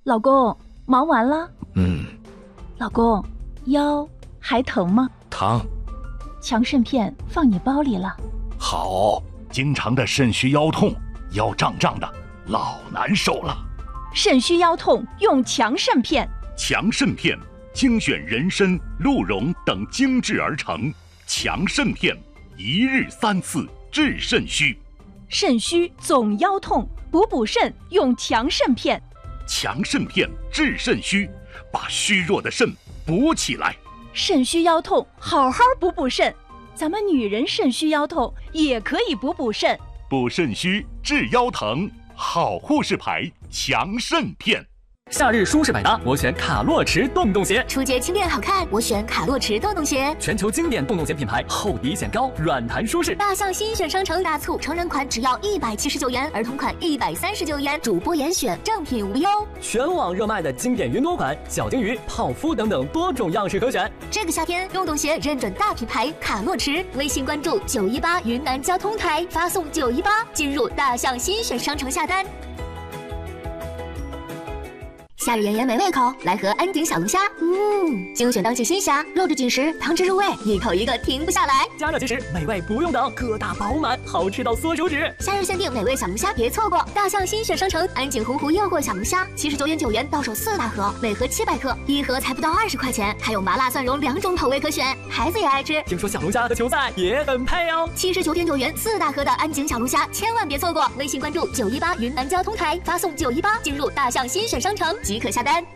老公，忙完了？老公，腰还疼吗？ 疼。 强肾片放你包里了。 好，经常的肾虚腰痛，腰胀胀的，老难受了。 肾虚腰痛用强肾片。 强肾片精选人参、鹿茸等精制而成，强肾片一日3次治肾虚。 肾虚总腰痛，补肾用强肾片。 强肾片治肾虚，把虚弱的肾补起来。 肾虚腰痛，好好补肾。咱们女人肾虚腰痛也可以补肾。 补肾虚治腰疼，好护士牌强肾片。 夏日舒适百搭，我选卡洛驰洞洞鞋。 出街轻便好看，我选卡洛驰洞洞鞋。 全球经典洞洞鞋品牌，厚底显高，软弹舒适。 大象新选商城大促，成人款只要179元，儿童款139元，主播严选，正品无忧。 全网热卖的经典云朵款、小金鱼、泡芙等等多种样式可选。 这个夏天，洞洞鞋认准大品牌卡洛驰，微信关注918云南交通台，发送918进入大象新选商城下单。夏日炎炎没胃口，来盒安井小龙虾。精选当季新虾，肉质紧实，汤汁入味，一口一个停不下来。 加热即食，美味不用等，个大饱满，好吃到缩手指。 夏日限定美味小龙虾，别错过！大象新选商城安井洪湖诱惑小龙虾，79.9元到手4大盒，每盒700克，一盒才不到20块钱，还有麻辣蒜蓉2种口味可选，孩子也爱吃。 听说小龙虾和球赛也很配哦。 79.9元4大盒的安井小龙虾，千万别错过！微信关注918云南交通台，发送918进入大象新选商城即可下单。